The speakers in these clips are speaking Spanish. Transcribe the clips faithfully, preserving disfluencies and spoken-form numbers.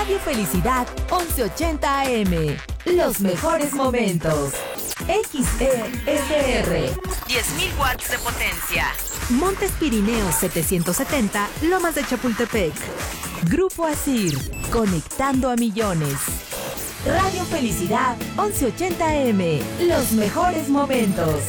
Radio Felicidad once ochenta A M. Los mejores momentos. X E S R. diez mil watts de potencia. Montes Pirineos setecientos setenta, Lomas de Chapultepec. Grupo Asir, conectando a millones. Radio Felicidad once ochenta A M. Los mejores momentos.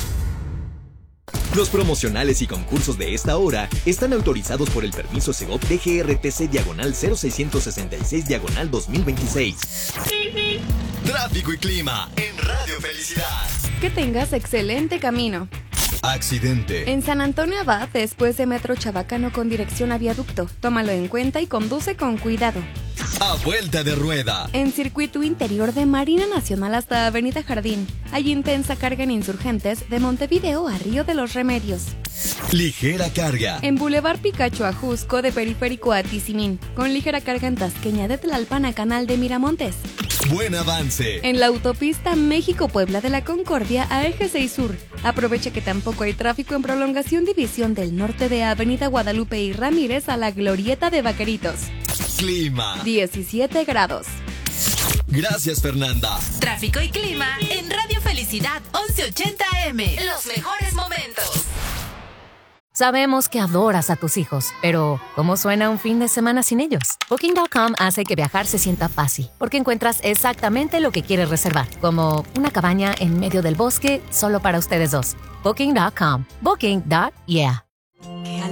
Los promocionales y concursos de esta hora están autorizados por el permiso Segov D G R T C diagonal cero seiscientos sesenta y seis diagonal dos mil veintiséis. Tráfico y clima en Radio Felicidad. Que tengas excelente camino. Accidente. En San Antonio Abad, después de Metro Chabacano con dirección a viaducto. Tómalo en cuenta y conduce con cuidado. A vuelta de rueda. En circuito interior de Marina Nacional hasta Avenida Jardín. Hay intensa carga en Insurgentes de Montevideo a Río de los Remedios. Ligera carga. En Boulevard Picacho a Jusco de Periférico a Tizimín. Con ligera carga en Tasqueña de Tlalpan a Canal de Miramontes. Buen avance. En la autopista México-Puebla de la Concordia a Eje seis Sur. Aprovecha que tampoco hay tráfico en prolongación División del Norte de Avenida Guadalupe y Ramírez a la Glorieta de Vaqueritos. Clima. diecisiete grados. Gracias, Fernanda. Tráfico y clima en Radio Felicidad once ochenta A M. Los mejores momentos. Sabemos que adoras a tus hijos, pero ¿cómo suena un fin de semana sin ellos? Booking punto com hace que viajar se sienta fácil, porque encuentras exactamente lo que quieres reservar, como una cabaña en medio del bosque solo para ustedes dos. Booking punto com. Booking. Yeah.